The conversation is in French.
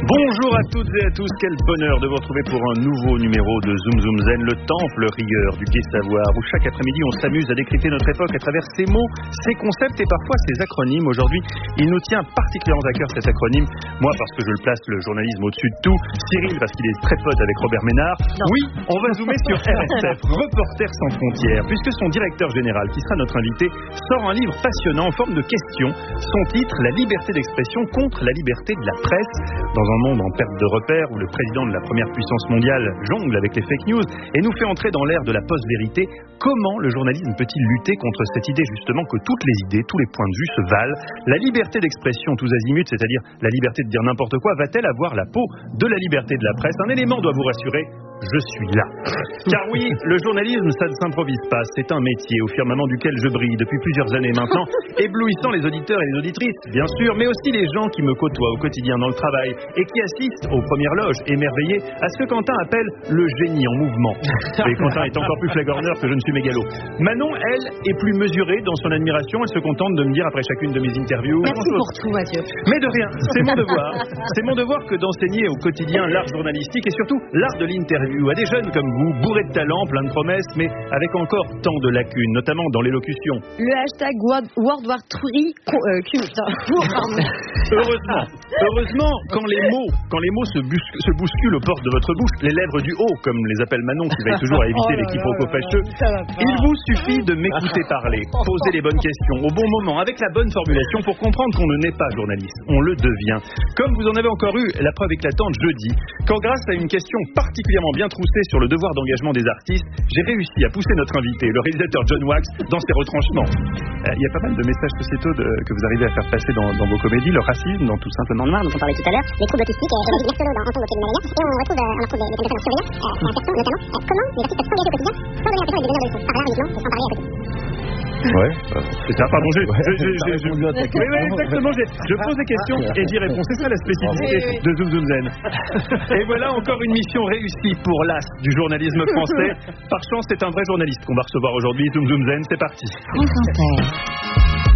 Bonjour à toutes et à tous, quel bonheur de vous retrouver pour un nouveau numéro de Zoom Zoom Zen, le temple rigueur du gai savoir, où chaque après-midi on s'amuse à décrypter notre époque à travers ses mots, ses concepts et parfois ses acronymes. Aujourd'hui, il nous tient particulièrement à cœur cet acronyme, moi parce que je le place le journalisme au-dessus de tout, Cyril parce qu'il est très pote avec Robert Ménard. Non. Oui, on va zoomer sur RSF, Reporters sans frontières, puisque son directeur général, qui sera notre invité, sort un livre passionnant en forme de question. Son titre, La liberté d'expression contre la liberté de la presse. Dans un monde en perte de repères où le président de la première puissance mondiale jongle avec les fake news et nous fait entrer dans l'ère de la post-vérité, comment le journalisme peut-il lutter contre cette idée justement que toutes les idées, tous les points de vue se valent? La liberté d'expression tous azimuts, c'est-à-dire la liberté de dire n'importe quoi, va-t-elle avoir la peau de la liberté de la presse? Un élément doit vous rassurer. Je suis là. Car oui, le journalisme, ça ne s'improvise pas. C'est un métier au firmament duquel je brille depuis plusieurs années maintenant, éblouissant les auditeurs et les auditrices, bien sûr, mais aussi les gens qui me côtoient au quotidien dans le travail et qui assistent aux premières loges, émerveillés à ce que Quentin appelle le génie en mouvement. Et Quentin est encore plus flagorneur que je ne suis mégalo. Manon, elle, est plus mesurée dans son admiration. Elle se contente de me dire après chacune de mes interviews... Merci pour tout, Mathieu. Mais de rien, c'est mon devoir. C'est mon devoir que d'enseigner au quotidien l'art journalistique et surtout l'art de l'interview à des jeunes comme vous, bourrés de talent, plein de promesses, mais avec encore tant de lacunes, notamment dans l'élocution. Le hashtag World War III Heureusement, quand les mots se bousculent aux portes de votre bouche, les lèvres du haut, comme les appelle Manon, qui veille toujours à éviter les quiproquos fâcheux, il vous suffit de m'écouter parler, poser les bonnes questions au bon moment, avec la bonne formulation pour comprendre qu'on ne naît pas journaliste, on le devient. Comme vous en avez encore eu la preuve éclatante jeudi, quand grâce à une question particulièrement bien troussée sur le devoir d'engagement des artistes, j'ai réussi à pousser notre invité, le réalisateur John Wax, dans ses retranchements. Il y a pas mal de messages sociétaux que vous arrivez à faire passer dans vos comédies, le racisme, dans Tout simplement noir, dont on parlait tout à l'heure, les troubles autistiques, et Marcelo dans Anton Boquet de Malaria, et on retrouve les personnes en surveillance, notamment, comment les artistes peuvent s'engager au quotidien sans donner l'impression d'être des donneurs de leçons, par là uniquement, et sans parler à côté. Ouais, c'est ça, pardon, oui, exactement, je pose des questions et j'y réponds, c'est ça la spécificité de Zoom Zoom Zen. Et voilà encore une mission réussie pour l'as du journalisme français. Par chance, c'est un vrai journaliste qu'on va recevoir aujourd'hui. Zoom Zoom Zen, c'est parti.